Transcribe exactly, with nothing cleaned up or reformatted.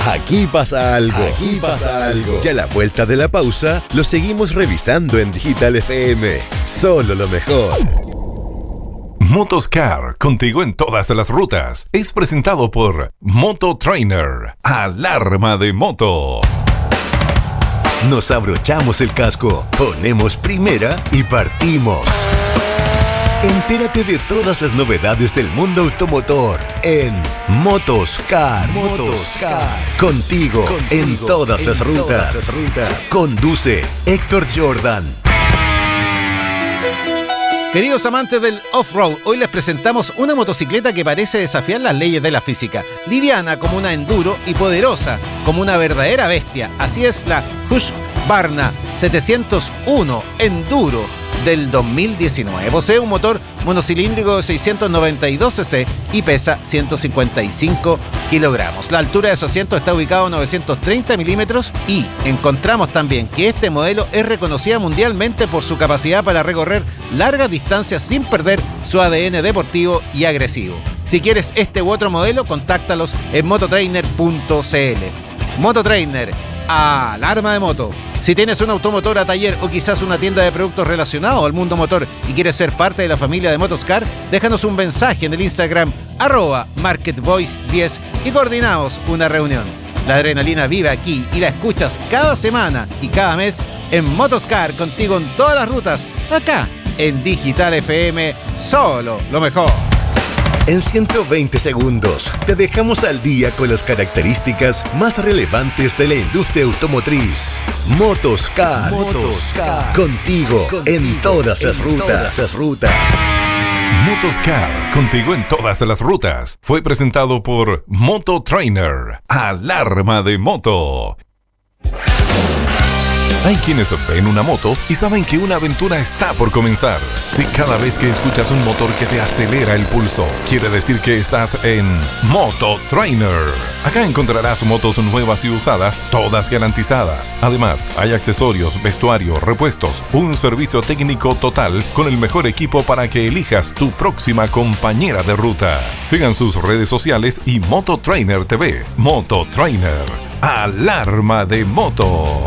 Aquí pasa algo. Aquí pasa algo. Y a la vuelta de la pausa, lo seguimos revisando en Digital F M. Solo lo mejor. Motoscar, contigo en todas las rutas. Es presentado por Moto Trainer. Alarma de moto. Nos abrochamos el casco, ponemos primera y partimos. Entérate de todas las novedades del mundo automotor en Motoscar. Motoscar. Contigo, Contigo en todas, en las, rutas. todas las rutas. Conduce Héctor Jordan. Queridos amantes del off-road, hoy les presentamos una motocicleta que parece desafiar las leyes de la física. Liviana como una enduro y poderosa como una verdadera bestia. Así es la Husqvarna setecientos uno Enduro del dos mil diecinueve. Posee un motor monocilíndrico de seiscientos noventa y dos cc y pesa ciento cincuenta y cinco kilogramos. La altura de su asiento está ubicado a novecientos treinta milímetros y encontramos también que este modelo es reconocida mundialmente por su capacidad para recorrer largas distancias sin perder su A D N deportivo y agresivo. Si quieres este u otro modelo, contáctalos en mototrainer punto c l. Mototrainer, alarma de moto. Si tienes un automotor a taller o quizás una tienda de productos relacionados al mundo motor y quieres ser parte de la familia de Motoscar, déjanos un mensaje en el Instagram arroba marketvoice diez y coordinamos una reunión. La adrenalina vive aquí y la escuchas cada semana y cada mes en Motoscar, contigo en todas las rutas, acá en Digital F M, solo lo mejor. En ciento veinte segundos te dejamos al día con las características más relevantes de la industria automotriz. Motoscar. Motoscar. Contigo, Contigo en todas las en rutas. Todas las rutas. Motoscar, contigo en todas las rutas. Fue presentado por Moto Trainer. Alarma de moto. Hay quienes ven una moto y saben que una aventura está por comenzar. Si cada vez que escuchas un motor que te acelera el pulso, quiere decir que estás en Moto Trainer. Acá encontrarás motos nuevas y usadas, todas garantizadas. Además, hay accesorios, vestuario, repuestos, un servicio técnico total con el mejor equipo para que elijas tu próxima compañera de ruta. Sigan sus redes sociales y Moto Trainer T V. Moto Trainer. Alarma de moto.